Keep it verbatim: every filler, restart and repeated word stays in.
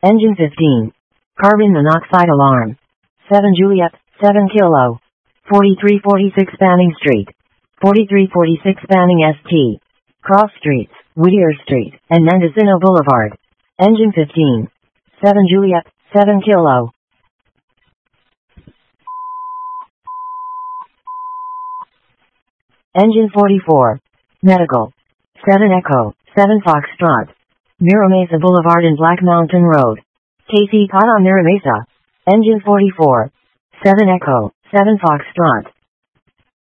Engine fifteen. Carbon monoxide alarm. seven Juliet, seven Kilo. forty-three forty-six Banning Street. forty-three forty-six Banning S T. Cross Streets, Whittier Street, and Mendocino Boulevard. Engine fifteen. seven Juliet, seven Kilo. Engine forty-four. Medical. seven Echo, seven Foxtrot. Mira Mesa Boulevard and Black Mountain Road. K C Pana Mira Mesa. Engine forty-four. seven Echo, seven Foxtrot.